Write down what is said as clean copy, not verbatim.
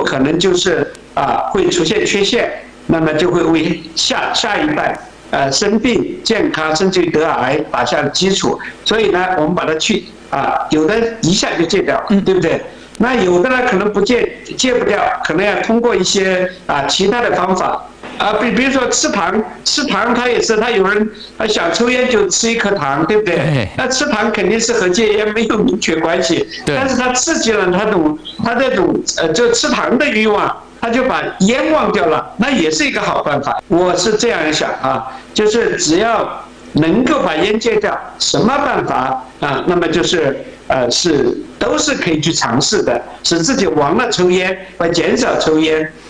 可能就是会出现缺陷，那么就会为下一代生病、健康甚至于得癌打下了基础。所以呢，我们把它有的一下就戒掉，对不对？那有的呢可能戒不掉，可能要通过一些其他的方法。比如说吃糖，它也是，他有人想抽烟就吃一颗糖，对不对？那吃糖肯定是和戒烟没有明确关系，但是它刺激了他这种就吃糖的欲望，他就把烟忘掉了，那也是一个好办法。我是这样想就是只要能够把烟戒掉，什么办法那么就是都是可以去尝试的，使自己忘了抽烟，或减少抽烟。